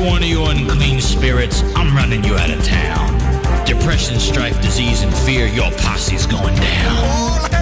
one of you unclean spirits, I'm running you out of town. Depression, strife, disease, and fear, your posse's going down.